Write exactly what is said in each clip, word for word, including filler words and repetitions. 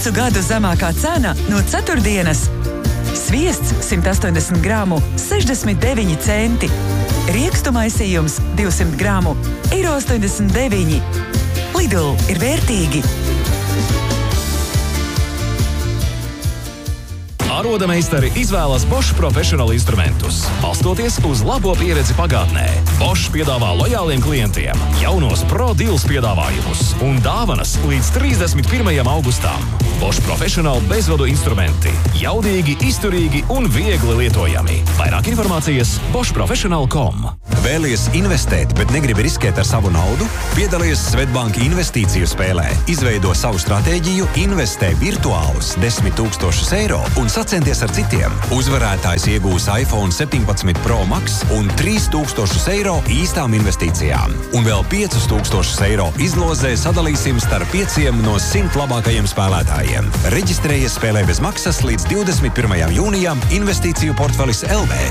Piecu gadu zemākā cena no ceturtdienas. Sviests simt astoņdesmit gramu sešdesmit deviņi centi. Riekstu maisījums divsimt gramu eiro astoņdesmit deviņi. Lidl ir vērtīgi. Arodameistari izvēlas Bosch Professional instrumentus, balstoties uz labo pieredzi pagātnē. Bosch piedāvā lojāliem klientiem jaunos Pro Deals piedāvājumus un dāvanas līdz trīsdesmit pirmajam augustam. Bosch Professional bezvadu instrumenti. Jaudīgi, izturīgi un viegli lietojami. Vairāk informācijas bosch professional dot com. Vēlies investēt, bet negribi riskēt ar savu naudu? Piedalies Svetbank investīciju spēlē. Izveido savu stratēģiju, investē virtuālus desmit tūkstošus eiro un sacenties ar citiem. Uzvarētājs iegūs iPhone septiņpadsmit Pro Max un trīs tūkstošus eiro īstām investīcijām. Un vēl piecus tūkstošus eiro izlozē sadalīsim starp pieciem no simt labākajiem spēlētājiem. Reģistrējies spēlē bez maksas līdz divdesmit pirmajam jūnijam Investīciju portfelis L V.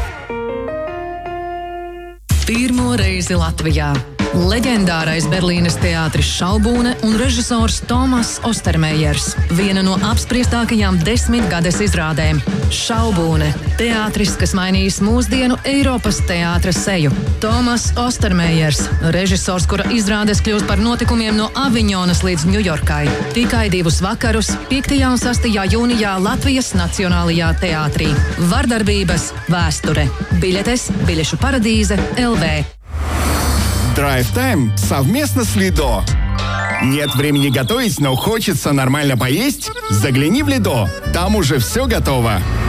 Pirmo reizi Latvijā. Leģendārais Berlīnes teātris Šaubūne un režisors Tomas Ostermejers. Viena no apspriestākajām desmitgades izrādēm. Šaubūne. Teātris, kas mainīs mūsdienu Eiropas teātra seju. Tomas Ostermejers. Režisors, kura izrādes kļūst par notikumiem no Aviņonas līdz Ņujorkai. Tikai divus vakarus, piektajā un sastajā jūnijā Latvijas Nacionālajā teātrī. Vardarbības vēsture. Biļetes Biļešu paradīze L V. Drive Time совместно с Лидо. Нет времени готовить, но хочется нормально поесть? Загляни в Лидо. Там уже все готово.